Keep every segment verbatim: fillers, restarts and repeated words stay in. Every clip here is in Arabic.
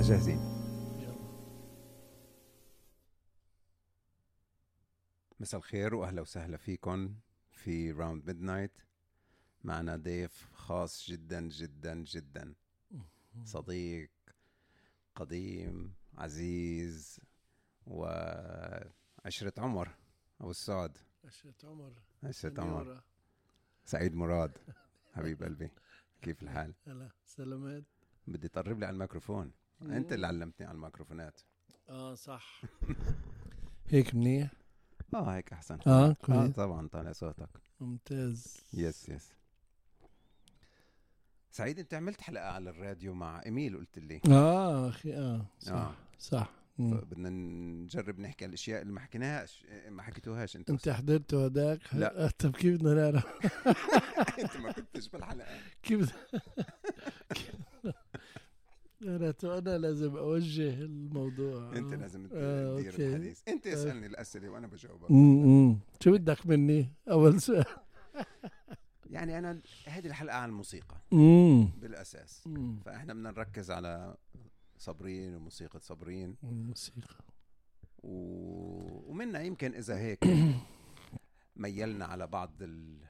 جاهزين؟ يلا. مساء الخير واهلا وسهلا فيكم في راوند ميدنايت. معنا ضيف خاص جدا جدا جدا، صديق قديم عزيز وعشرة عمر أبو السعد. عشرة عمر عشرة عمر سنيورة. سعيد مراد حبيب قلبي، كيف الحال؟ هلا سلامات. بدي تقرب لي على الميكروفون، انت اللي علمتني على الميكروفونات. اه صح. هيك منيح. اه هيك احسن. اه اه كويس. طبعا طالع صوتك ممتاز. يس يس. سعيد انت عملت حلقة على الراديو مع إيميل قلت لي. اه اخي اه صح آه. صح. مم. بدنا نجرب نحكي على الاشياء اللي ما حكيناهاش، ما حكيتوهاش انت. انت حضرت هداك؟ لا. آه، طب كيف بدنا نعرف؟ انت ما كنتش بالحلقة. كيف بدنا- كيف- انا انا لازم اوجه الموضوع. انت آه. لازم آه، تدير أوكي. الحديث، انت اسألني الأسئلة وانا بجاوبك. امم شو بدك مني اول سؤال؟ يعني انا هذه الحلقة عن الموسيقى امم بالاساس، فاحنا بدنا نركز على صابرين وموسيقى صابرين الموسيقى و... ومنا يمكن اذا هيك ميلنا على بعض ال...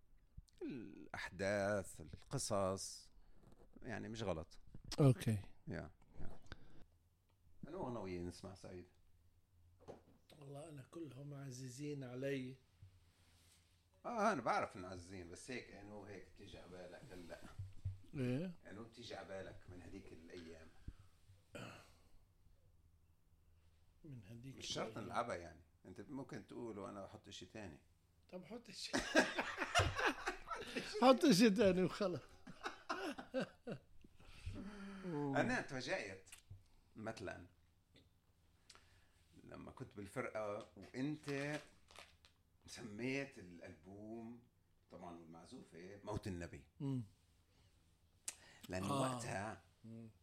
الاحداث القصص، يعني مش غلط. اوكي. يا يا انا وانا وياه نسمع سعيد. والله انا كلهم عزيزين علي. اه انا بعرف ان عزيزين، بس هيك انه هيك تيجي على بالك هلا، ايه انه تيجي على بالك من هذيك الايام. من هديك مش شرط الأيام. نلعبها، يعني انت ممكن تقول وانا بحط شيء تاني. طب حط شيء حط شيء ثاني وخلص. انا تفاجأت مثلا لما كنت بالفرقة وانت سميت الالبوم طبعا المعزوفة موت النبي، مم. لانه آه. وقتها مم.